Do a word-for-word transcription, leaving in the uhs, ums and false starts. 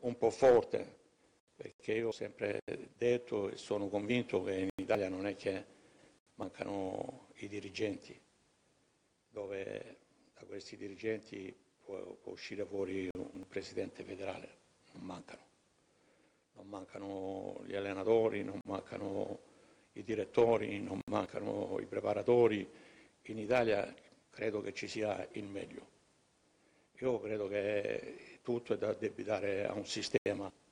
un po' forte, perché io ho sempre detto e sono convinto che in Italia non è che mancano i dirigenti, dove da questi dirigenti può, può uscire fuori un presidente federale, non mancano. Non mancano gli allenatori, non mancano i direttori, non mancano i preparatori. In Italia credo che ci sia il meglio. Io credo che tutto è da addebitare a un sistema